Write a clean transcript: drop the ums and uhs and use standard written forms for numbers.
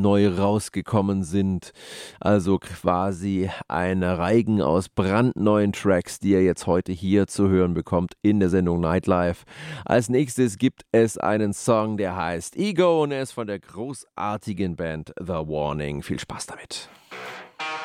neu rausgekommen sind. Also quasi ein Reigen aus brandneuen Tracks, die ihr jetzt heute hier zu hören bekommt in der Sendung Nightlife. Als nächstes gibt es einen Song, der heißt Ego und er ist von der großartigen Band The Warning. Viel Spaß damit.